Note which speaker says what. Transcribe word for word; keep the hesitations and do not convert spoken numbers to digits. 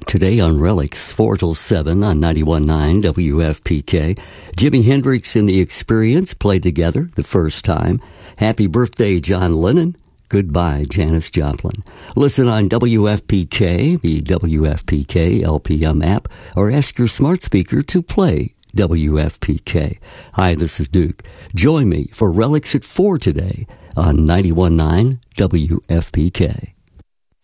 Speaker 1: Today on Relics, four till seven on ninety-one point nine W F P K. Jimi Hendrix and The Experience played together the first time. Happy birthday, John Lennon. Goodbye, Janis Joplin. Listen on W F P K, the W F P K L P M app, or ask your smart speaker to play W F P K. Hi, this is Duke. Join me for Relics at four today on ninety-one point nine W F P K.